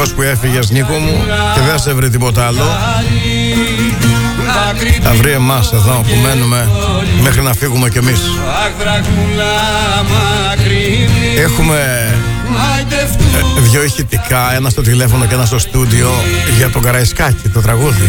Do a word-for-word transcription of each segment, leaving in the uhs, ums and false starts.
ευτυχώς που έφυγες, Νίκο μου, και δεν σε βρει τίποτα άλλο. Θα βρει εμάς εδώ που μένουμε μέχρι να φύγουμε κι εμείς. Έχουμε ε, δύο ηχητικά, ένα στο τηλέφωνο και ένα στο στούντιο, για τον Καραϊσκάκη, το τραγούδι.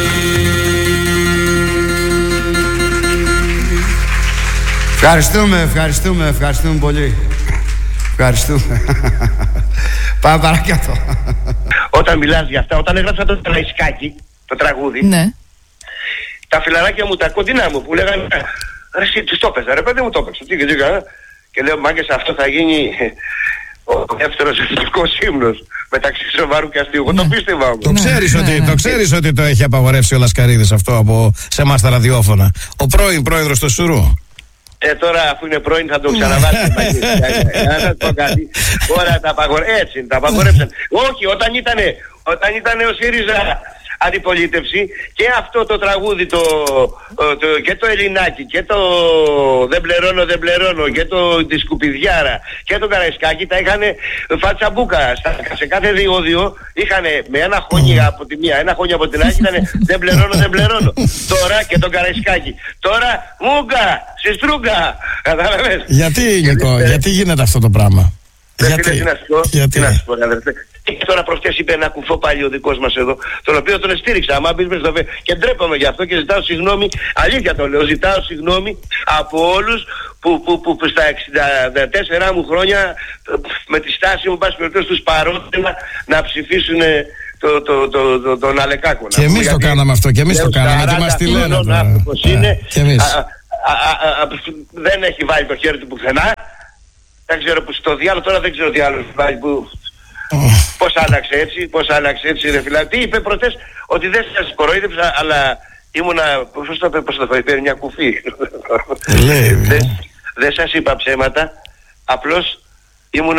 Ευχαριστούμε, ευχαριστούμε, ευχαριστούμε πολύ. Ευχαριστούμε. Πάμε παρακάτω. Όταν μιλάς για αυτά, όταν έγραψα το Καραϊσκάκη, το τραγούδι, ναι, τα φιλαράκια μου, τα κοντινά μου που λέγανε ρε εσύ τι το έπαιζε, ρε παιδί μου το έπαιξε, τι και τι και, και λέω μάγκες, αυτό θα γίνει ο δεύτερος εθνικός ύμνος μεταξύ σοβαρού και αστείου. Εγώ το πίστευα όμως. Το ξέρεις ότι, το ξέρεις ότι το έχει απαγορεύσει ο Λασκαρίδης αυτό από, σε εμάς τα ραδιόφωνα. Ο πρώην πρόεδρος του Σουρού. Ε, τώρα αφού είναι πρώην θα το ξαναβάλει. Να σας πω κάτι. Τώρα τα απαγορεύσαν. Έτσι είναι, τα απαγορεύσαν. Όχι, όταν ήταν, όταν ήταν ο ΣΥΡΙΖΑ αντιπολίτευση και αυτό το τραγούδι το, το, και το Ελληνάκι και το δεν πληρώνω δεν πληρώνω και το τη Σκουπιδιάρα και το Καραϊσκάκι τα είχαν φάτσα μπούκα. Σε κάθε διόδιο είχαν με ένα χόνι από τη μία, ένα χόνι από την άλλη, ήταν δεν πληρώνω δεν πληρώνω. Τώρα και το Καραϊσκάκι. Τώρα μούγκα, συστρούγκα. Καταλαβες. Γιατί Νίκο, γιατί γίνεται αυτό το πράγμα? Γιατί, τι να σου πω, γιατί? Τι να σου πω, αδερφέ. Και τώρα προχτές είπε ένα κουφό πάλι ο δικός μας εδώ, τον οποίο τον στήριξα, άμα μπεις μες στο βέ, και ντρέπαμε γι' αυτό και ζητάω συγγνώμη, αλήθεια το λέω, ζητάω συγγνώμη από όλους που, που, που, που στα εξήντα τέσσερα μου χρόνια με τη στάση μου, πάση περιπτώσει, τους παρότρινα να ψηφίσουν το, το, το, το, τον Αλεκάκο. Και εμείς το κάναμε αυτό, και εμείς το κάναμε, και μας τη λένε. Δεν έχει βάλει το χέρι του πουθενά. Δεν ξέρω που στο διάλογο, τώρα δεν ξέρω τι άλλο βάλει που... Oh. Πώς άλλαξε έτσι, πώς άλλαξε έτσι ρε φίλα. Τι είπε προτές, ότι δεν σας κοροϊδεύσα, αλλά ήμουνα, πώς το είπε, πώς το είπε, μια κουφή. Δεν δε σας είπα ψέματα, απλώς ήμουνα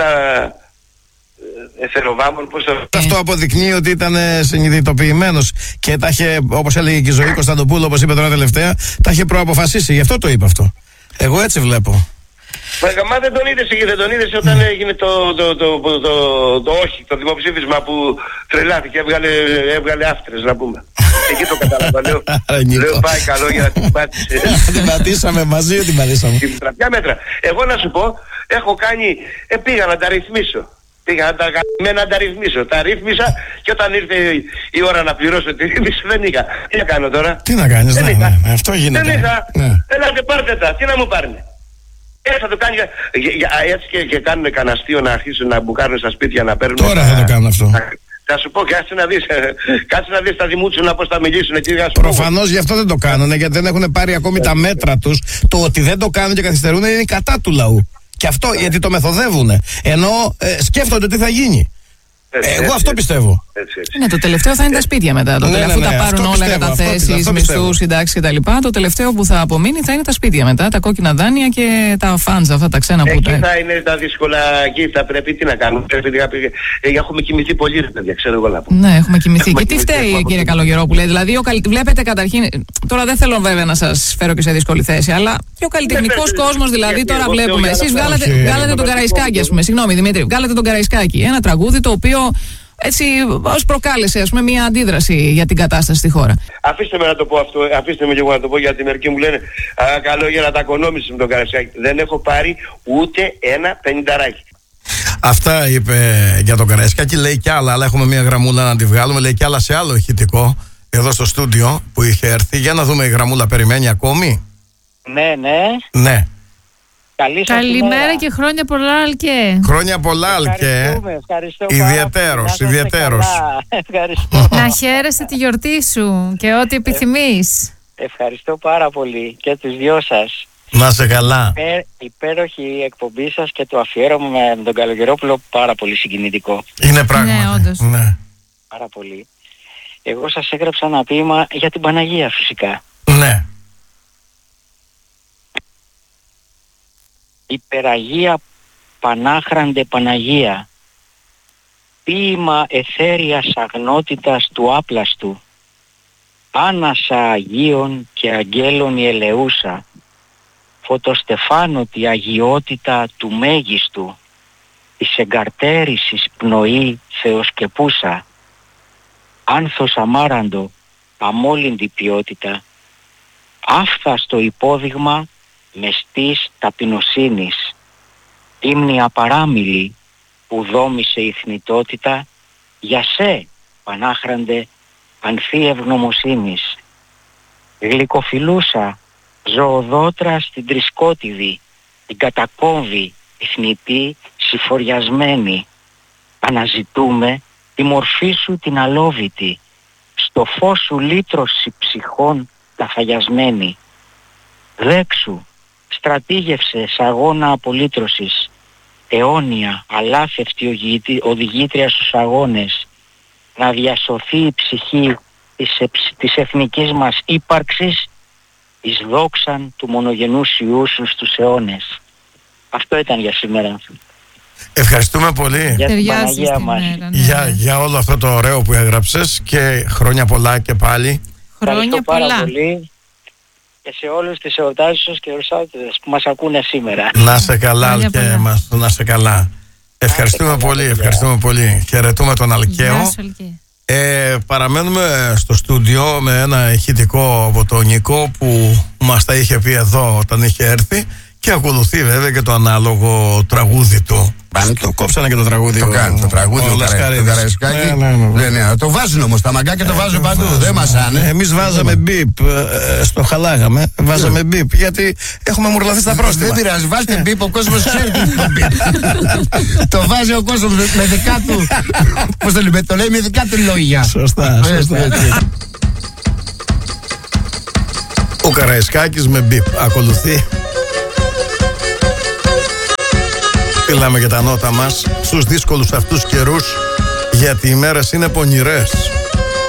εθεροβάμων, πώς το... Αυτό αποδεικνύει ότι ήταν συνειδητοποιημένος και τα είχε, όπως έλεγε και η Ζωή Κωνσταντοπούλου, όπως είπε τώρα τελευταία, τα είχε προαποφασίσει, γι' αυτό το είπε αυτό. Εγώ έτσι βλέπω. Μα δεν τον είδες, δεν τον είδες όταν έγινε το, το, το, το, το, το όχι, το δημοψήφισμα που τρελάθηκε, έβγαλε, έβγαλε άφτρες να πούμε. Εκεί το κατάλαβα, λέω, λέω πάει καλό για να την πάτησε. Την πατήσαμε μαζί, την πατήσαμε. Ποια μέτρα. Εγώ να σου πω, έχω κάνει, ε, πήγα να τα ρυθμίσω. Πήγα να τα, να τα ρυθμίσω. Τα ρύθμισα και όταν ήρθε η ώρα να πληρώσω τη ρύθμιση δεν είχα. Τι να κάνω τώρα. Τι να κάνεις, ναι, ναι, ναι, αυτό γίνεται. Δεν είχα. Ναι. Έλατε πάρτε τα, τι να μου πάρνε. Έτσι θα το κάνει, έτσι και, και κάνουν κανένα αστείο να αρχίσουν να μπουκάρουν στα σπίτια να παίρνουν. Τώρα θα το κάνουν αυτό. Θα, θα σου πω, κάτσε να δεις, κάτσε να δεις τα δημούτσουνα πώς θα μιλήσουν εκεί. Προφανώς γι' αυτό δεν το κάνουν, γιατί δεν έχουν πάρει ακόμη τα μέτρα τους. Το ότι δεν το κάνουν και καθυστερούν είναι κατά του λαού. Και αυτό γιατί το μεθοδεύουν. Ενώ ε, σκέφτονται τι θα γίνει. Έτσι, Εγώ έτσι, αυτό έτσι, πιστεύω. Έτσι, έτσι. Ναι, το τελευταίο θα είναι τα σπίτια μετά. Το ναι, αφού ναι, ναι, τα πάρουν όλα καταθέσεις, μισθούς, συντάξεις κτλ. Το τελευταίο που θα απομείνει θα είναι τα σπίτια μετά. Τα κόκκινα δάνεια και τα φαντζ, αυτά τα ξένα που τα. Εκεί θα είναι τα δύσκολα. Εκεί θα πρέπει τι να κάνουμε. Πρέπει, ε, έχουμε κοιμηθεί πολύ, ρε παιδιά, ξέρω εγώ να πω. Ναι, έχουμε κοιμηθεί. Και τι φταίει, κύριε Καλογερόπουλε? Δηλαδή, ο, βλέπετε καταρχήν. Τώρα δεν θέλω βέβαια να σας φέρω και σε δύσκολη θέση, αλλά και ο καλλιτεχνικός κόσμος δηλαδή τώρα βλέπουμε. Εσείς βγάλατε τον Καραϊσκάκη, α πούμε. Συγγνώμη, Δημήτρη, βγάλατε τον Καραϊσκάκη. Ένα τραγούδι το οποίο. Έτσι, ως προκάλεσε, ας πούμε, μια αντίδραση για την κατάσταση στη χώρα. Αφήστε με να το πω αυτό, αφήστε με λίγο να το πω, γιατί μερικοί μου λένε α, καλό για να τα κονόμησες με τον Καραϊσκάκη. Δεν έχω πάρει ούτε ένα πενηνταράκι. Αυτά είπε για τον Καραϊσκάκη, λέει κι άλλα, αλλά έχουμε μια γραμμούλα να τη βγάλουμε. Λέει κι άλλα σε άλλο ηχητικό, εδώ στο στούντιο που είχε έρθει. Για να δούμε, η γραμμούλα περιμένει ακόμη. Ναι, ναι. Ναι. Καλημέρα και χρόνια πολλά, Αλκέ. Χρόνια πολλά, Αλκέ. Ιδιαιτέρως, ιδιαιτέρως. Να χαίρεσαι τη γιορτή σου και ό,τι επιθυμείς. Ευχαριστώ πάρα πολύ και τους δυο σας. Να σε καλά. Υπέρ, υπέροχη η εκπομπή σας και το αφιέρωμα με τον Καλογερόπουλο πάρα πολύ συγκινητικό. Είναι πράγματι. Ναι, όντως. Ναι. Πάρα πολύ. Εγώ σας έγραψα ένα ποίημα για την Παναγία φυσικά. Ναι. Υπεραγία Πανάχραντε Παναγία, ποίημα εθέριας αγνότητας του άπλαστου, άνασα Αγίων και Αγγέλων η ελεούσα, φωτοστεφάνωτη αγιότητα του μέγιστου, της εγκαρτέρησης πνοή θεοσκεπούσα, άνθος αμάραντο, αμόλυντη ποιότητα, άφθαστο υπόδειγμα μεστής ταπεινοσύνης, ύμνη απαράμιλη που δόμησε η θνητότητα, για σε πανάχραντε ανθή ευγνωμοσύνης, γλυκοφιλούσα ζωοδότρα στην τρισκότιδη, την κατακόμβη, η θνητή, συφοριασμένη, αναζητούμε τη μορφή σου την αλόβητη, στο φως σου λύτρωση ψυχών ταφαγιασμένη. Δέξου, στρατήγευσε σ' αγώνα απολύτρωσης, αιώνια, αλάθευτη οδηγήτρια, οδηγήτρια στους αγώνες, να διασωθεί η ψυχή της, εψ, της εθνικής μας ύπαρξης, εις δόξαν του μονογενούς Υιού σου στους αιώνες. Αυτό ήταν για σήμερα. Ευχαριστούμε πολύ Για την Ταιριάζει Παναγία στη μας. μέρα, ναι. για, για όλο αυτό το ωραίο που έγραψες και χρόνια πολλά και πάλι. Χρόνια Ευχαριστώ πάρα πολλά. πολύ και σε όλους τις εορτάζουσες και εορτάζοντες που μας ακούνε σήμερα. Να σε καλά, Χρόνια Αλκαία πολλά. μας, να σε καλά. Ευχαριστούμε καλά, πολύ, παιδιά. ευχαριστούμε πολύ. Χαιρετούμε τον Γεια Αλκαίο. σου, Αλκαία. Ε, παραμένουμε στο στούντιο με ένα ηχητικό από τον Νικό που μας τα είχε πει εδώ όταν είχε έρθει και ακολουθεί βέβαια και το ανάλογο τραγούδι του. Το κόψανε και το τραγούδι. Το ο- κάνει το τραγούδι ο του Λασκαρίδης. Καραϊσκάκη. Ναι, ναι, ναι. Ναι, ναι, το βάζουν όμως τα μαγκάκια, το βάζουν παντού. Δεν μασάνε. Εμείς βάζαμε μπιπ, ε, στο χαλάγαμε, βάζαμε μπιπ γιατί έχουμε μουρλαθεί στα πρόστιμα. Δεν πειράζει, βάλτε μπιπ, ο κόσμος ξέρει τι είναι το μπιπ. Το βάζει ο κόσμος με με δικά του. Πώς το λέμε, το λέει με δικά του λόγια. Σωστά, Έτσι, σωστά. έτσι. Ο Καραϊσκάκης με μπιπ ακολουθεί. Μιλάμε για τα νότα μας στους δύσκολους αυτούς καιρούς, γιατί οι μέρες είναι πονηρές.